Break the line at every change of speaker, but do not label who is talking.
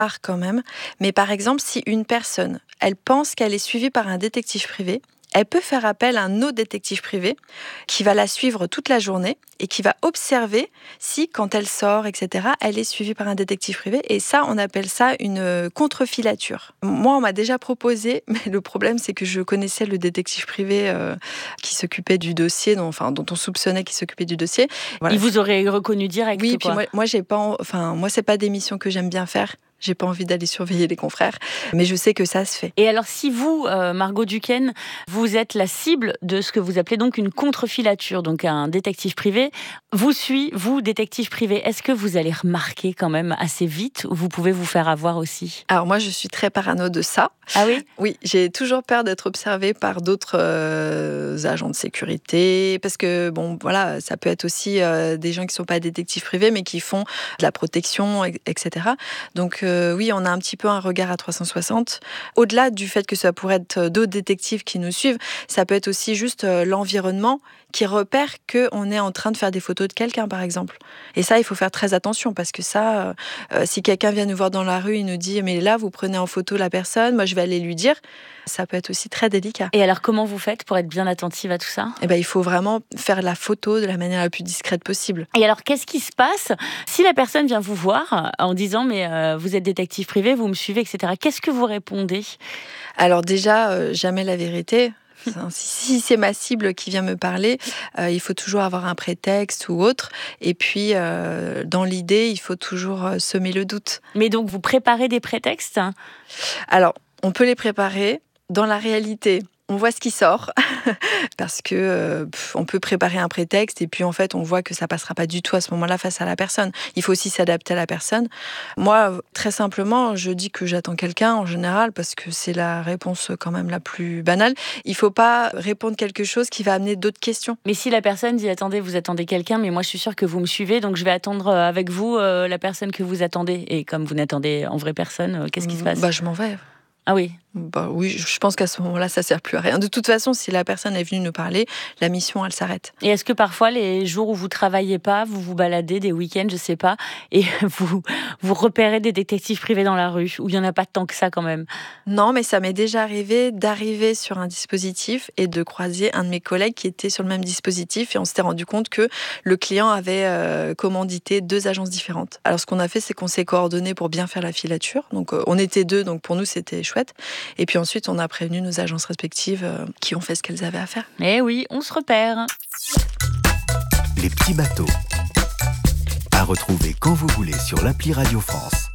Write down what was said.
rare quand même. Mais par exemple, si une personne, elle pense qu'elle est suivie par un détective privé, elle peut faire appel à un autre détective privé qui va la suivre toute la journée et qui va observer si, quand elle sort, etc., elle est suivie par un détective privé. Et ça, on appelle ça une contrefilature. Moi, on m'a déjà proposé, mais le problème, c'est que je connaissais le détective privé qui s'occupait du dossier, dont on soupçonnait qu'il s'occupait du dossier.
Voilà. Il vous aurait reconnu direct,
oui,
quoi.
Puis moi, c'est pas des missions que j'aime bien faire. J'ai pas envie d'aller surveiller les confrères, mais je sais que ça se fait.
Et alors, si vous, Margot Duquesne, vous êtes la cible de ce que vous appelez donc une contrefilature, donc un détective privé, vous suit, vous, détective privé, est-ce que vous allez remarquer quand même assez vite ou vous pouvez vous faire avoir aussi ?
Alors moi, je suis très parano de ça.
Ah oui ?
Oui, j'ai toujours peur d'être observée par d'autres agents de sécurité, parce que ça peut être aussi des gens qui sont pas détectives privés, mais qui font de la protection, etc. Donc oui, on a un petit peu un regard à 360. Au-delà du fait que ça pourrait être d'autres détectives qui nous suivent, ça peut être aussi juste l'environnement qui repère qu'on est en train de faire des photos de quelqu'un, par exemple. Et ça, il faut faire très attention, parce que ça, si quelqu'un vient nous voir dans la rue, il nous dit « mais là, vous prenez en photo la personne, moi je vais aller lui dire », ça peut être aussi très délicat.
Et alors, comment vous faites pour être bien attentive à tout ça ?
Il faut vraiment faire la photo de la manière la plus discrète possible.
Et alors, qu'est-ce qui se passe si la personne vient vous voir en disant « mais vous êtes détective privé, vous me suivez, etc. » Qu'est-ce que vous répondez ?
Alors déjà, jamais la vérité. Si c'est ma cible qui vient me parler, il faut toujours avoir un prétexte ou autre. Et puis, dans l'idée, il faut toujours semer le doute.
Mais donc, vous préparez des prétextes ?
Alors, on peut les préparer. Dans la réalité, on voit ce qui sort, parce que on peut préparer un prétexte et puis en fait on voit que ça passera pas du tout à ce moment-là face à la personne. Il faut aussi s'adapter à la personne. Moi, très simplement, je dis que j'attends quelqu'un en général parce que c'est la réponse quand même la plus banale. Il faut pas répondre quelque chose qui va amener d'autres questions.
Mais si la personne dit attendez, vous attendez quelqu'un, mais moi je suis sûre que vous me suivez, donc je vais attendre avec vous la personne que vous attendez. Et comme vous n'attendez en vraie personne, qu'est-ce qui se passe ?
Je m'en vais.
Ah oui.
Oui, je pense qu'à ce moment-là, ça sert plus à rien. De toute façon, si la personne est venue nous parler, la mission, elle s'arrête.
Et est-ce que parfois, les jours où vous travaillez pas, vous vous baladez des week-ends, je sais pas, et vous repérez des détectives privés dans la rue, où il y en a pas tant que ça quand même ?
Non, mais ça m'est déjà arrivé d'arriver sur un dispositif et de croiser un de mes collègues qui était sur le même dispositif, et on s'était rendu compte que le client avait commandité 2 agences différentes. Alors ce qu'on a fait, c'est qu'on s'est coordonnés pour bien faire la filature. Donc on était 2, donc pour nous c'était chouette. Et puis ensuite, on a prévenu nos agences respectives qui ont fait ce qu'elles avaient à faire.
Eh oui, on se repère.
Les petits bateaux. À retrouver quand vous voulez sur l'appli Radio France.